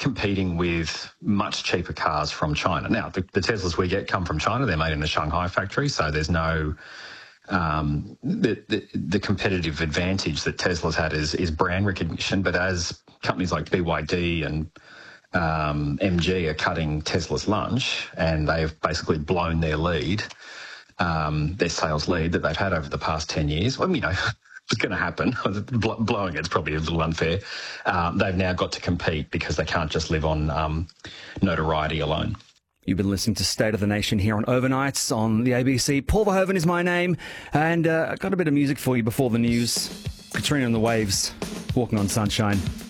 competing with much cheaper cars from China. Now, the Teslas we get come from China. They're made in a Shanghai factory, so there's no... the competitive advantage that Tesla's had is brand recognition, but as companies like BYD and MG are cutting Tesla's lunch, and they've basically blown their lead, their sales lead that they've had over the past 10 years. Well, it's going to happen. Blowing it's probably a little unfair. They've now got to compete because they can't just live on notoriety alone. You've been listening to State of the Nation here on Overnights on the ABC. Paul Verhoeven is my name, and I got a bit of music for you before the news. Katrina and the Waves, Walking on Sunshine.